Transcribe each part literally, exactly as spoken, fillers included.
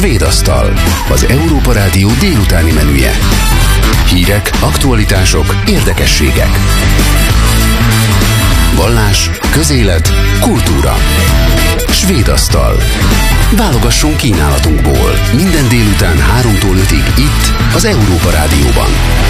Svédasztal, az Európa Rádió délutáni menüje. Hírek, aktualitások, érdekességek. Vallás, közélet, kultúra. Svédasztal. Válogassunk kínálatunkból. Minden délután háromtól ötig itt, az Európa Rádióban.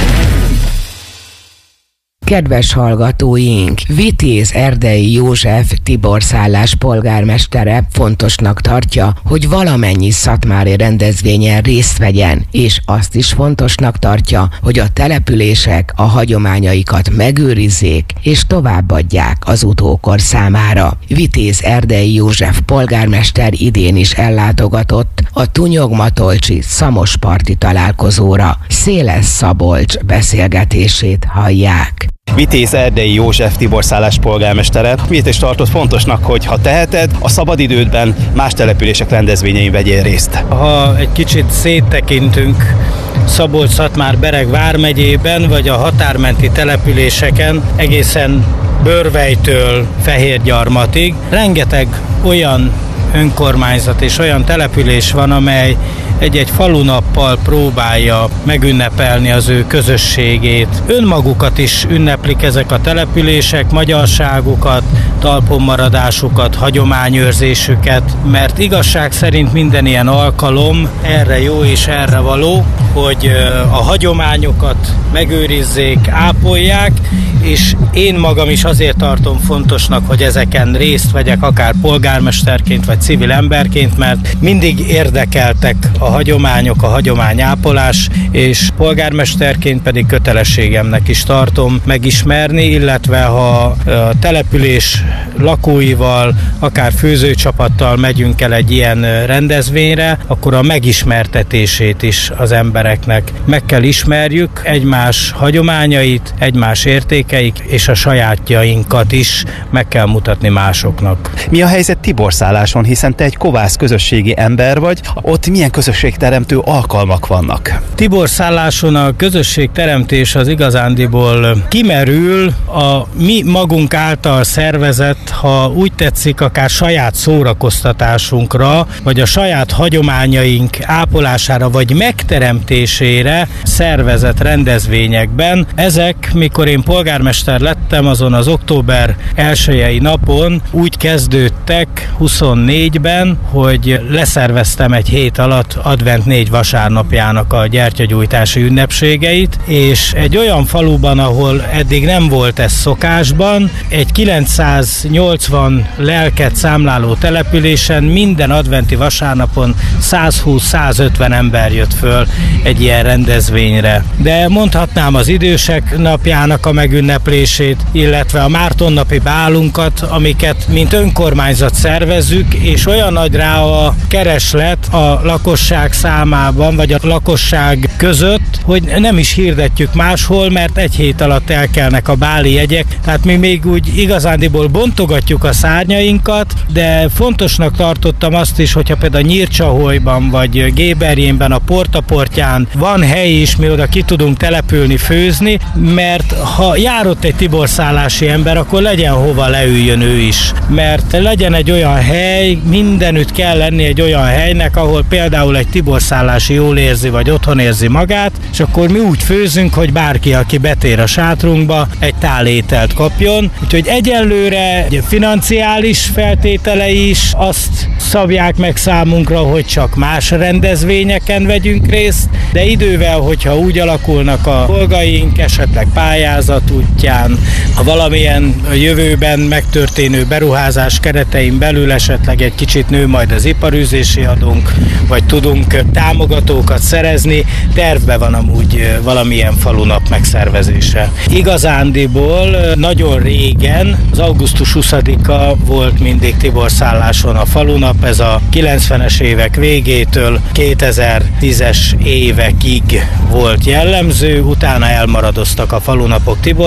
Kedves hallgatóink, Vitéz Erdei József Tiborszállás polgármestere fontosnak tartja, hogy valamennyi szatmári rendezvényen részt vegyen, és azt is fontosnak tartja, hogy a települések a hagyományaikat megőrizzék és továbbadják az utókor számára. Vitéz Erdei József polgármester idén is ellátogatott a Tunyog-Matolcsi Szamosparti találkozóra. Széles Szabolcs beszélgetését hallják. Vitéz Erdei József Tiborszállás polgármestere miért is tartott fontosnak, hogy ha teheted, a szabadidődben más települések rendezvényein vegyél részt? Ha egy kicsit széttekintünk Szabolcs-Szatmár-Bereg vármegyében, vagy a határmenti településeken, egészen Bőrvejtől Fehérgyarmatig, rengeteg olyan önkormányzat és olyan település van, amely egy-egy falunappal próbálja megünnepelni az ő közösségét. Önmagukat is ünneplik ezek a települések, magyarságukat, talponmaradásukat, hagyományőrzésüket, mert igazság szerint minden ilyen alkalom erre jó és erre való, hogy a hagyományokat megőrizzék, ápolják, és én magam is azért tartom fontosnak, hogy ezeken részt vegyek, akár polgármesterként, vagy civil emberként, mert mindig érdekeltek a hagyományok, a hagyományápolás, és polgármesterként pedig kötelességemnek is tartom megismerni, illetve ha a település lakóival, akár főzőcsapattal megyünk el egy ilyen rendezvényre, akkor a megismertetését is az embereknek meg kell ismerjük, egymás hagyományait, egymás értékeit és a sajátjainkat is meg kell mutatni másoknak. Mi a helyzet Tiborszálláson, hiszen te egy kovász közösségi ember vagy, ott milyen közösségteremtő alkalmak vannak? Tiborszálláson a közösségteremtés az igazándiból kimerül a mi magunk által szervezett, ha úgy tetszik, akár saját szórakoztatásunkra, vagy a saját hagyományaink ápolására, vagy megteremtésére szervezett rendezvényekben. Ezek, mikor én polgármester lettem, azon az október elsejei napon úgy kezdődtek huszonnégyben, hogy leszerveztem egy hét alatt advent négy vasárnapjának a gyertyagyújtási ünnepségeit, és egy olyan faluban, ahol eddig nem volt ez szokásban, egy kilencszáznyolcvan lelket számláló településen minden adventi vasárnapon százhúsz-százötven ember jött föl egy ilyen rendezvényre. De mondhatnám az idősek napjának a megünneplését, illetve a Mártonnapi bálunkat, amiket mint önkormányzat szervezzük, és olyan nagy rá a kereslet a lakosság számában, vagy a lakosság között, hogy nem is hirdetjük máshol, mert egy hét alatt elkelnek a báli jegyek, tehát mi még úgy igazándiból bontogatjuk a szárnyainkat, de fontosnak tartottam azt is, hogyha például Nyírcsaholyban, vagy Géberjénben, a Portaportján van hely is, mi oda ki tudunk települni, főzni, mert ha járott egy tiborszállási ember, akkor legyen hova leüljön ő is, mert legyen egy olyan hely, mindenütt kell lenni egy olyan helynek, ahol például egy tiborszállási jól érzi, vagy otthon érzi magát, és akkor mi úgy főzünk, hogy bárki, aki betér a sátrunkba, egy tál ételt kapjon. Úgyhogy egyelőre financiális feltételei is azt szabják meg számunkra, hogy csak más rendezvényeken vegyünk részt, de idővel, hogyha úgy alakulnak a dolgaink, esetleg pályázat útján, ha valamilyen jövőben megtörténő beruházás keretein belül esetleg egy kicsit nő majd az iparűzési adónk, vagy tudunk támogatókat szerezni, tervben van amúgy valamilyen falunap megszervezése. Igazándiból nagyon régen, az augusztus huszadika volt mindig Tiborszálláson a falunap, ez a kilencvenes évek végétől kétezer-tízes évekig volt jellemző, utána elmaradoztak a falunapok Tiborszálláson,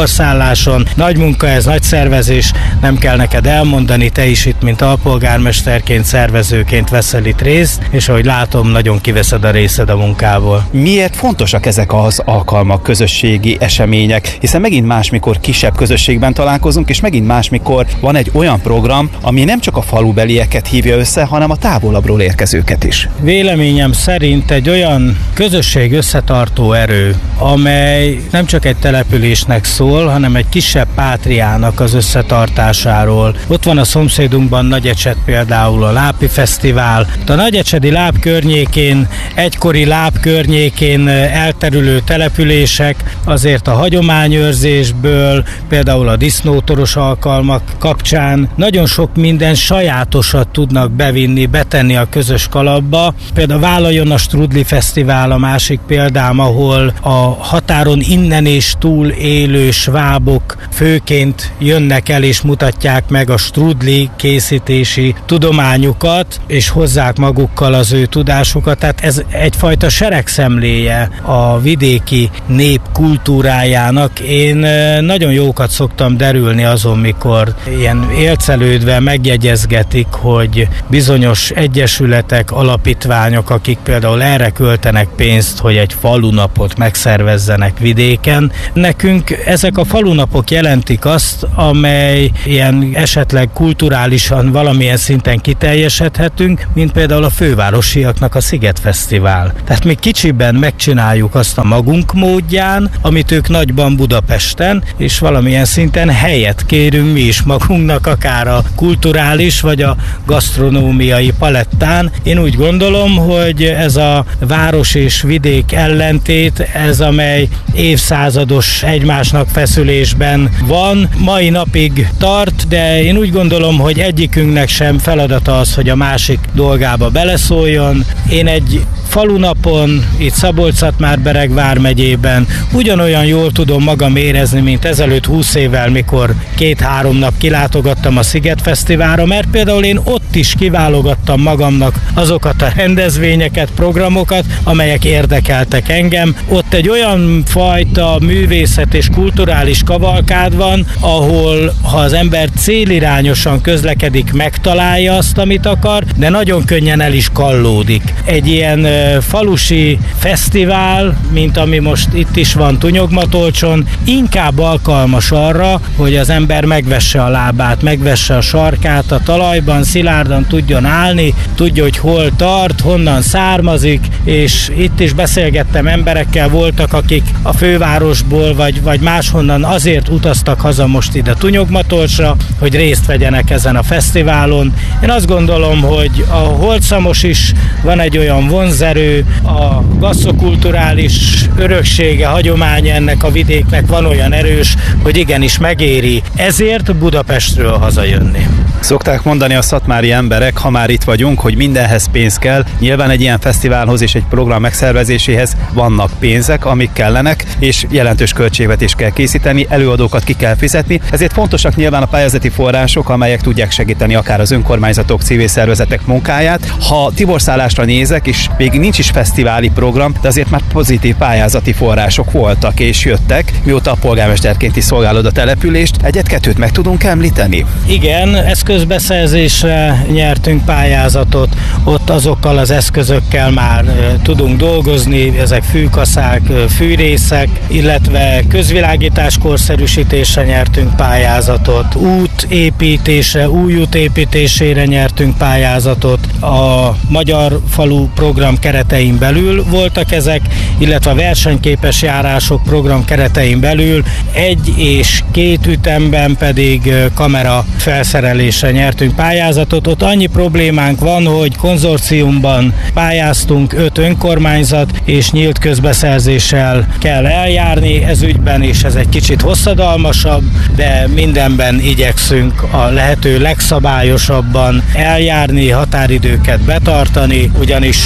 Tiborszálláson. Nagy munka ez, nagy szervezés, nem kell neked elmondani, te is itt, mint alpolgármesterként, szervezőként veszel itt részt, és ahogy látom, nagyon kiveszed a részed a munkából. Miért fontosak ezek az alkalmak, közösségi események? Hiszen megint más, mikor kisebb közösségben találkozunk, és megint más, mikor van egy olyan program, ami nem csak a falubelieket hívja össze, hanem a távolabbról érkezőket is. Véleményem szerint egy olyan közösség összetartó erő, amely nem csak egy településnek szól, hanem egy kisebb pátriának az összetartásáról. Ott van a szomszédunkban Nagyecset például a Lápi Fesztivál. A nagyecsedi Láp környékén, egykori Láp környékén elterülő települések azért a hagyományőrzésből, például a disznótoros alkalmak kapcsán nagyon sok minden sajátosat tudnak bevinni, betenni a közös kalapba. Például vállaljon a Strudli Fesztivál a másik példám, ahol a határon innen és túl élő svábok főként jönnek el és mutatják meg a strudli készítési tudományukat, és hozzák magukkal az ő tudásukat. Tehát ez egyfajta seregszemléje a vidéki nép kultúrájának. Én nagyon jókat szoktam derülni azon, mikor ilyen élcelődve megjegyezgetik, hogy bizonyos egyesületek, alapítványok, akik például erre költenek pénzt, hogy egy falunapot megszervezzenek vidéken. Nekünk ezek a falunapok jelentik azt, amely ilyen esetleg kulturálisan valamilyen szinten kiteljesedhetünk, mint például a fővárosiaknak a Sziget Fesztivál. Tehát mi kicsiben megcsináljuk azt a magunk módján, amit ők nagyban Budapesten, és valamilyen szinten helyet kérünk mi is magunknak, akár a kulturális vagy a gasztronómiai palettán. Én úgy gondolom, hogy ez a város és vidék ellentét, ez amely évszázados egymásnak feszülésben van, mai napig tart, de én úgy gondolom, hogy egyikünknek sem feladata az, hogy a másik dolgába beleszóljon. Én egy falunapon, itt Szabolcs-Szatmár-Bereg vármegyében ugyanolyan jól tudom magam érezni, mint ezelőtt húsz évvel, mikor két-három nap kilátogattam a Sziget Fesztiválra, mert például én ott is kiválogattam magamnak azokat a rendezvényeket, programokat, amelyek érdekeltek engem. Ott egy olyan fajta művészet és kulturális kavalkád van, ahol ha az ember célirányosan közlekedik, megtalálja azt, amit akar, de nagyon könnyen el is kallódik. Egy ilyen uh, falusi fesztivál, mint ami most itt is van Tunyogmatolcson, inkább alkalmas arra, hogy az ember megvesse a lábát, megvesse a sarkát a talajban, szilárdan tudjon állni, tudja, hogy hol tart, honnan származik, és itt is beszélgettem emberekkel, voltak, akik a fővárosból vagy, vagy máshonnan azért utaztak haza most ide Tunyogmatolcsra, hogy részt vegyenek ezen a fesztiválon. Én azt gondolom, hogy a Holtszamos is van egy olyan vonzerő, a gasztrokulturális öröksége, hagyománya ennek a vidéknek van olyan erős, hogy igenis megéri ezért Budapestről hazajönni. Szokták mondani a szatmári emberek, ha már itt vagyunk, hogy mindenhez pénz kell. Nyilván egy ilyen fesztiválhoz és egy program megszervezéséhez vannak pénzek, amik kellenek, és jelentős költségvetést kell készíteni, előadókat ki kell fizetni. Ezért fontosak nyilván a pályázati források, amelyek tudják segíteni akár az önkormányzatok, civil szervezetek munkáját. Ha Tiborszállásra nézek, és még nincs is fesztiváli program, de azért már pozitív pályázati források voltak és jöttek, mióta a polgármesterként is szolgálod a települést. Egyet-kettőt meg tudunk említeni? Igen, eszközbeszerzésre nyertünk pályázatot, ott azokkal az eszközökkel már e, tudunk dolgozni, ezek fűkaszák, e, fűrészek, illetve közvilágítás korszerűsítésre nyertünk pályázatot, útépítésre, új út építésére nyertünk pályázatot, a Magyar Falu program keretein belül voltak ezek, illetve a versenyképes járások program keretein belül egy és két ütemben pedig kamera felszerelésre nyertünk pályázatot. Ott annyi problémánk van, hogy konzorciumban pályáztunk, öt önkormányzat, és nyílt közbeszerzéssel kell eljárni ez ügyben, és ez egy kicsit hosszadalmasabb, de mindenben igyekszünk a lehető legszabályosabban eljárni, határidőket betartani, ugyanis tudjuk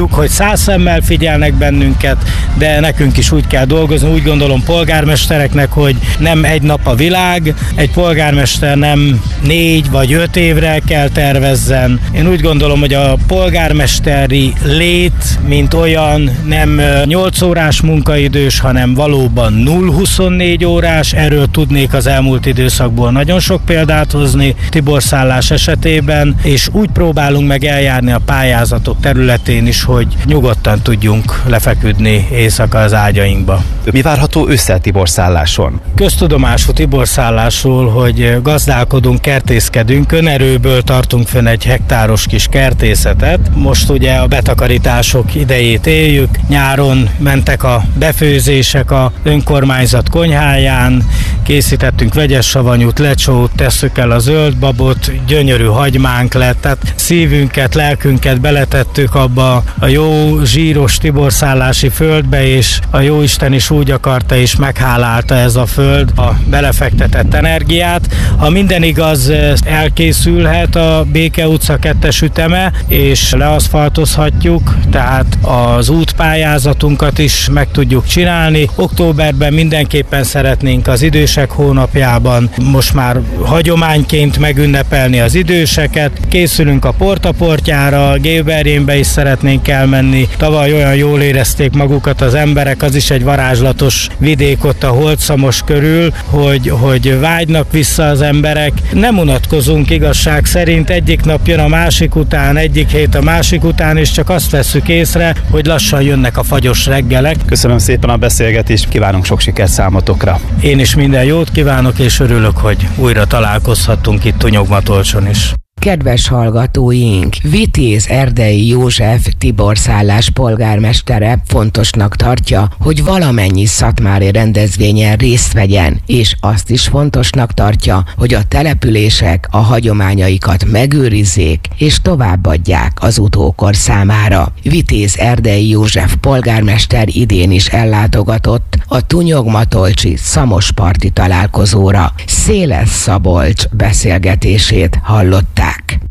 tudjuk, hogy száz szemmel figyelnek bennünket, de nekünk is úgy kell dolgozni. Úgy gondolom polgármestereknek, hogy nem egy nap a világ, egy polgármester nem négy vagy öt évre kell tervezzen. Én úgy gondolom, hogy a polgármesteri lét, mint olyan, nem nyolc órás munkaidős, hanem valóban nulla huszonnégy órás. Erről tudnék az elmúlt időszakból nagyon sok példát hozni Tiborszállás esetében, és úgy próbálunk meg eljárni a pályázatok területén is, hogy nyugodtan tudjunk lefeküdni éjszaka az ágyainkba. Mi várható ősszel Tiborszálláson? Köztudomású Tiborszállásról, hogy gazdálkodunk, kertészkedünk, önerőből tartunk fönn egy hektáros kis kertészetet. Most ugye a betakarítások idejét éljük, nyáron mentek a befőzések a önkormányzat konyháján, készítettünk vegyes savanyút, lecsót, tesszük el a zöldbabot, gyönyörű hagymánk lett, tehát szívünket, lelkünket beletettük abba a jó zsíros tiborszállási földbe, és a jóisten is úgy akarta és meghálálta ez a föld a belefektetett energiát. Ha minden igaz, elkészülhet a Béke utca kettes üteme, és leaszfaltozhatjuk, tehát az útpályázatunkat is meg tudjuk csinálni. Októberben mindenképpen szeretnénk az idősek hónapjában most már hagyományként megünnepelni az időseket. Készülünk a portaportjára, Géberjénbe is szeretnénk elmenni. Tavaly olyan jól érezték magukat az emberek, az is egy varázslatos vidék ott a Holdszamos körül, hogy, hogy vágynak vissza az emberek. Nem unatkozunk igazság szerint, egyik nap jön a másik után, egyik hét a másik után, és csak azt vesszük észre, hogy lassan jönnek a fagyos reggelek. Köszönöm szépen a beszélgetést, kívánunk sok sikert számotokra. Én is minden jót kívánok, és örülök, hogy újra találkozhattunk itt Tunyogmatolcson is. Kedves hallgatóink, Vitéz Erdei József Tiborszállás polgármestere fontosnak tartja, hogy valamennyi szatmári rendezvényen részt vegyen, és azt is fontosnak tartja, hogy a települések a hagyományaikat megőrizzék és továbbadják az utókor számára. Vitéz Erdei József polgármester idén is ellátogatott a Tunyogmatolcsi Szamosparti találkozóra. Széles Szabolcs beszélgetését hallották.